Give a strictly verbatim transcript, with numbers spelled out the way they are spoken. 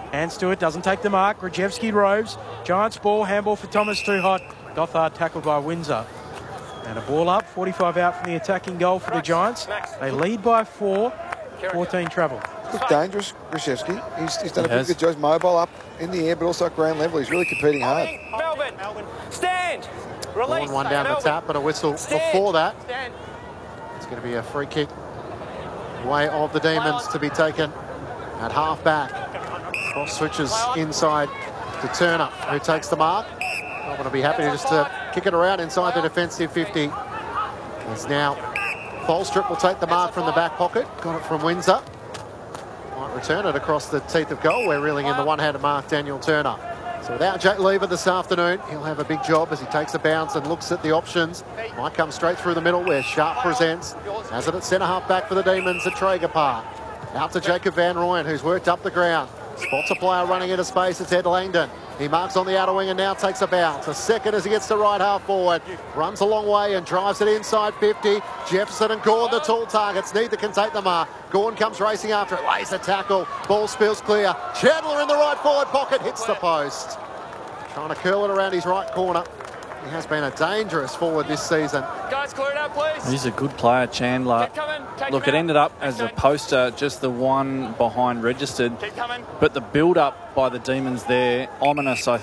Hands to it, doesn't take the mark. Grajewski roves. Giants ball, handball for Thomas, too hot. Gothard tackled by Windsor. And a ball up, forty-five out from the attacking goal for the Giants. They lead by four, fourteen travel. Look dangerous, Grajewski. He's, he's done He a pretty has. good job. He's mobile up in the air, but also at ground level. He's really competing hard. Melbourne, Melbourne, stand. One, Release. one down the Melbourne. tap, but a whistle Stand. before that. Stand. It's going to be a free kick way of the Demons to be taken at half back. Cross switches inside to Turner, who takes the mark. I'm going to be happy to just to kick it around inside the defensive fifty. As now Tholstrup will take the mark from the back pocket. Got it from Windsor. Might return it across the teeth of goal. We're reeling in the one-handed mark, Daniel Turner. So without Jake Lever this afternoon, he'll have a big job as he takes a bounce and looks at the options. Might come straight through the middle where Sharp presents. Has it at centre half back for the Demons at Traeger Park. Out to Jacob Van Rooyen, who's worked up the ground. Spots a player running into space. It's Ed Langdon. He marks on the outer wing and now takes a bounce. A second as he gets to right half forward. Runs a long way and drives it inside fifty. Jefferson and Gorn, the tall targets. Neither can take the mark. Gorn comes racing after it. Lays the tackle. Ball spills clear. Chandler in the right forward pocket. Hits the post. Trying to curl it around his right corner. He has been a dangerous forward this season. Guys, clear it out, please. He's a good player, Chandler. Keep coming. Take Look, him it out. ended up as a Keep poster, just the one behind registered. coming. But the build-up by the Demons there, ominous, I